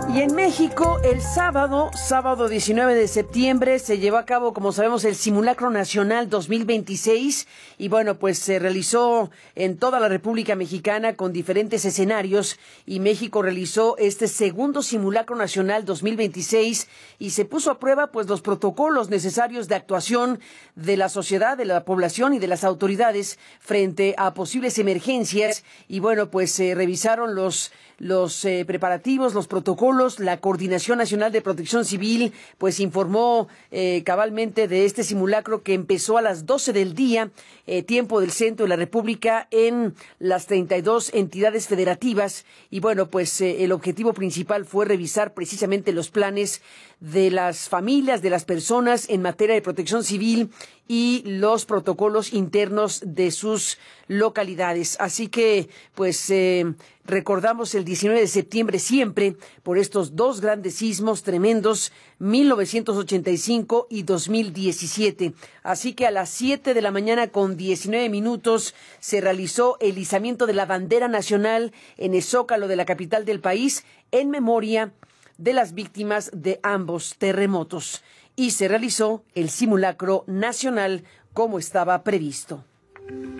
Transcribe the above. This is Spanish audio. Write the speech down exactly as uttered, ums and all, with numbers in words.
Y en México, el sábado, sábado diecinueve de septiembre, se llevó a cabo, como sabemos, el Simulacro Nacional dos mil veintiséis. Y bueno, pues se realizó en toda la República Mexicana con diferentes escenarios. Y México realizó este segundo Simulacro Nacional dos mil veintiséis y se puso a prueba pues los protocolos necesarios de actuación de la sociedad, de la población y de las autoridades frente a posibles emergencias. Y bueno, pues se revisaron los, los eh, preparativos, los protocolos. La Coordinación Nacional de Protección Civil pues informó eh, cabalmente de este simulacro que empezó a las doce del día, eh, tiempo del centro de la República, en las treinta y dos entidades federativas. Y bueno, pues eh, el objetivo principal fue revisar precisamente los planes de las familias, de las personas en materia de protección civil y los protocolos internos de sus localidades. Así que, pues, eh, recordamos el diecinueve de septiembre siempre por estos dos grandes sismos tremendos, mil novecientos ochenta y cinco y dos mil diecisiete. Así que a las siete de la mañana con diecinueve minutos se realizó el izamiento de la bandera nacional en el Zócalo de la capital del país en memoria de las víctimas de ambos terremotos. Y se realizó el simulacro nacional como estaba previsto.